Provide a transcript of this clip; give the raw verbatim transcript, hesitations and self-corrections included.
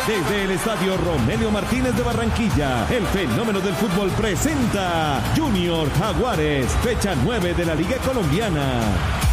Desde el estadio Romelio Martínez de Barranquilla, el fenómeno del fútbol presenta Junior Jaguares, fecha nueve de la Liga Colombiana.